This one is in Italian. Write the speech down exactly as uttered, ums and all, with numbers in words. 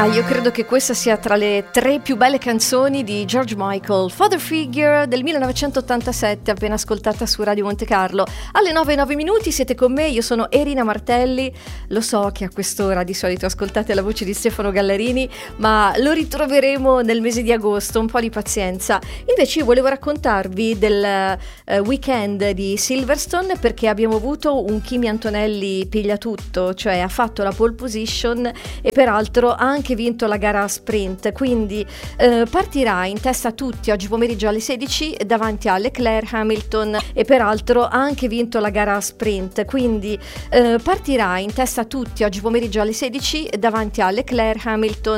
Ah, io credo che questa sia tra le tre più belle canzoni di George Michael, Father Figure del millenovecentottantasette, appena ascoltata su Radio Monte Carlo. Alle nove e nove minuti siete con me, io sono Erina Martelli. Lo so che a quest'ora di solito ascoltate la voce di Stefano Gallarini, ma lo ritroveremo nel mese di agosto, un po' di pazienza. Invece io volevo raccontarvi del uh, weekend di Silverstone, perché abbiamo avuto un Kimi Antonelli piglia tutto, cioè ha fatto la pole position e peraltro anche anche vinto la gara sprint, quindi eh, partirà in testa a tutti oggi pomeriggio alle sedici davanti a Leclerc, Hamilton e peraltro ha anche vinto la gara sprint, quindi eh, partirà in testa a tutti oggi pomeriggio alle sedici davanti a Leclerc, Hamilton